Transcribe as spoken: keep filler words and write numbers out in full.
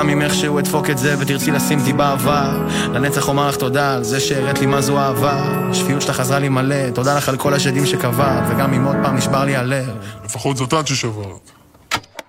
גם אם איכשהו אדפוק את זה ותרצי לשים אותי בעבר, לנצח אומר לך תודה על זה שהראית לי מה זו אהבה. השפיות שלך חזרה לי מלא, תודה לך על כל השדים שקבעת, וגם אם עוד פעם נשבר לי הלב, לפחות זאת את ששברת.